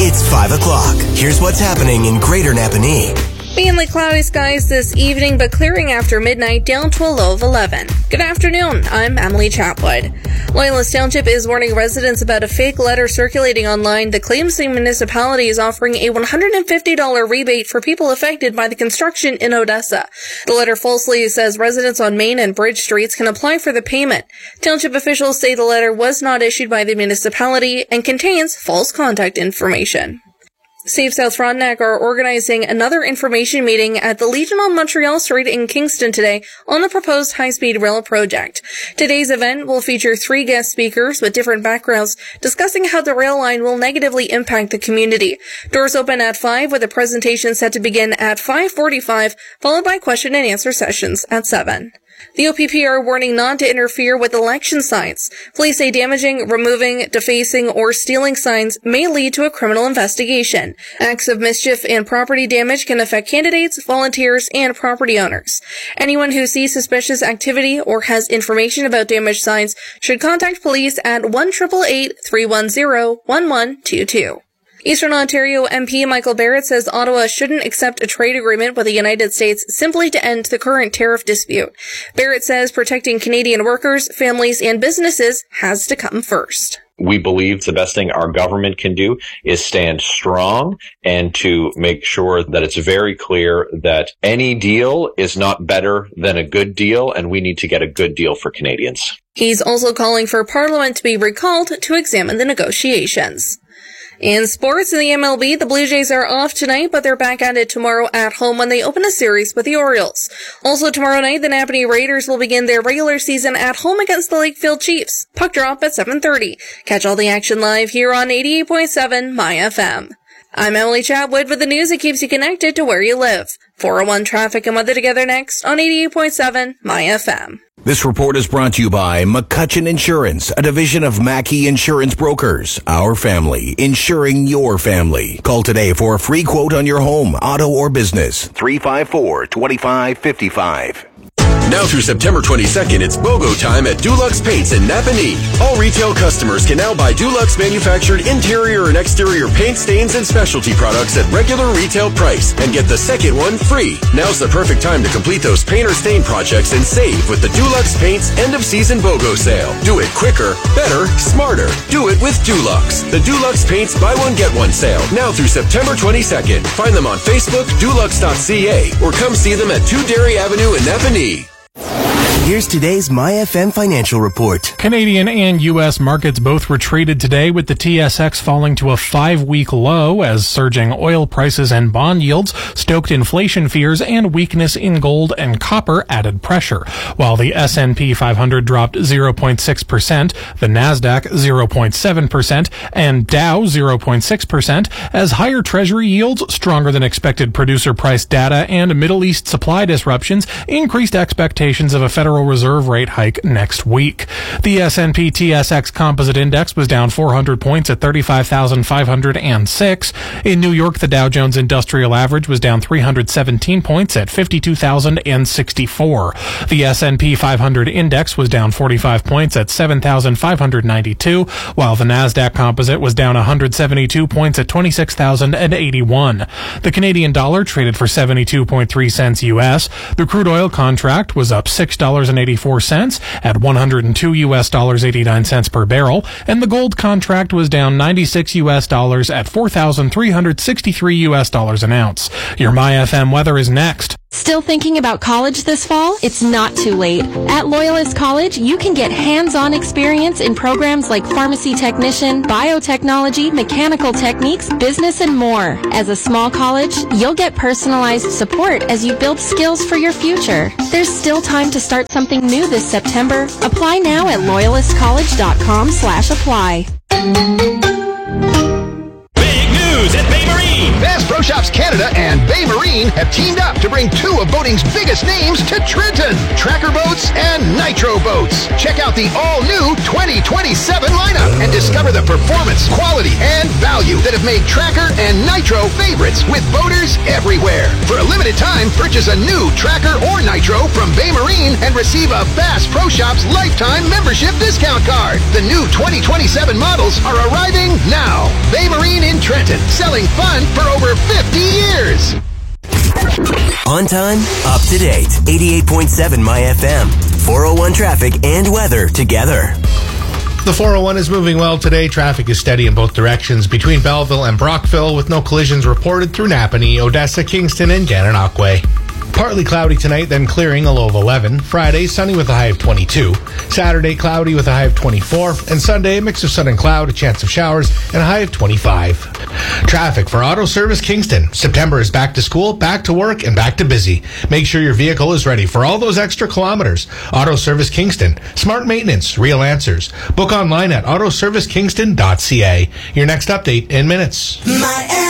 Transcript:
It's 5 o'clock. Here's what's happening in Greater Napanee. Mainly cloudy skies this evening, but clearing after midnight down to a low of 11. Good afternoon, I'm Emily Chapwood. Loyalist Township is warning residents about a fake letter circulating online that claims the municipality is offering a $150 rebate for people affected by the construction in Odessa. The letter falsely says residents on Main and Bridge Streets can apply for the payment. Township officials say the letter was not issued by the municipality and contains false contact information. Safe South Frontenac are organizing another information meeting at the Legion on Montreal Street in Kingston today on the proposed high-speed rail project. Today's event will feature 3 guest speakers with different backgrounds discussing how the rail line will negatively impact the community. Doors open at 5 with a presentation set to begin at 5:45, followed by question and answer sessions at 7. The OPP are warning not to interfere with election signs. Police say damaging, removing, defacing, or stealing signs may lead to a criminal investigation. Acts of mischief and property damage can affect candidates, volunteers, and property owners. Anyone who sees suspicious activity or has information about damaged signs should contact police at 1-888-310-1122. Eastern Ontario MP Michael Barrett says Ottawa shouldn't accept a trade agreement with the United States simply to end the current tariff dispute. Barrett says protecting Canadian workers, families, and businesses has to come first. We believe the best thing our government can do is stand strong and to make sure that it's very clear that any deal is not better than a good deal, and we need to get a good deal for Canadians. He's also calling for Parliament to be recalled to examine the negotiations. In sports, in the MLB, the Blue Jays are off tonight, but they're back at it tomorrow at home when they open a series with the Orioles. Also tomorrow night, the Napanee Raiders will begin their regular season at home against the Lakefield Chiefs. Puck drop at 7:30. Catch all the action live here on 88.7 My FM. I'm Emily Chapwood with the news that keeps you connected to where you live. 401 traffic and weather together next on 88.7 My FM. This report is brought to you by McCutcheon Insurance, a division of Mackey Insurance Brokers. Our family, insuring your family. Call today for a free quote on your home, auto, or business. 354-2555. Now through September 22nd, it's BOGO time at Dulux Paints in Napanee. All retail customers can now buy Dulux manufactured interior and exterior paint stains and specialty products at regular retail price and get the second one free. Now's the perfect time to complete those paint or stain projects and save with the Dulux Paints end of season BOGO sale. Do it quicker, better, smarter. Do it with Dulux. The Dulux Paints buy one get one sale. Now through September 22nd. Find them on Facebook, dulux.ca, or come see them at 2 Dairy Avenue in Napanee. Here's today's My FM financial report. Canadian and U.S. markets both retreated today, with the TSX falling to a 5-week low as surging oil prices and bond yields stoked inflation fears and weakness in gold and copper added pressure. While the S&P 500 dropped 0.6%, the Nasdaq 0.7%, and Dow 0.6% as higher Treasury yields, stronger than expected producer price data, and Middle East supply disruptions increased expectations of a Federal Reserve rate hike next week. The S&P TSX Composite Index was down 400 points at 35,506. In New York, the Dow Jones Industrial Average was down 317 points at 52,064. The S&P 500 Index was down 45 points at 7,592, while the Nasdaq Composite was down 172 points at 26,081. The Canadian dollar traded for 72.3 cents U.S. The crude oil contract was up $6.84 at $102.89 per barrel, and the gold contract was down $96 at $4,363 an ounce. Your My FM weather is next. Still thinking about college this fall? It's not too late. At Loyalist College, you can get hands-on experience in programs like pharmacy technician, biotechnology, mechanical techniques, business, and more. As a small college, you'll get personalized support as you build skills for your future. There's still time to start something new this September. Apply now at loyalistcollege.com/apply. Big news at Bay Marine! Bass Pro Shops Canada and Bay Marine Marine have teamed up to bring two of boating's biggest names to Trenton, Tracker Boats and Nitro Boats. Check out the all-new 2027 lineup and discover the performance, quality, and value that have made Tracker and Nitro favorites with boaters everywhere. For a limited time, purchase a new Tracker or Nitro from Bay Marine and receive a Bass Pro Shops lifetime membership discount card. The new 2027 models are arriving now. Bay Marine in Trenton, selling fun for over 50 years. On time, up to date. 88.7 My FM. 401 traffic and weather together. The 401 is moving well today. Traffic is steady in both directions between Belleville and Brockville, with no collisions reported through Napanee, Odessa, Kingston, and Gananoque. Partly cloudy tonight, then clearing, a low of 11. Friday, sunny with a high of 22. Saturday, cloudy with a high of 24. And Sunday, a mix of sun and cloud, a chance of showers, and a high of 25. Traffic for Auto Service Kingston. September is back to school, back to work, and back to busy. Make sure your vehicle is ready for all those extra kilometers. Auto Service Kingston. Smart maintenance, real answers. Book online at autoservicekingston.ca. Your next update in minutes.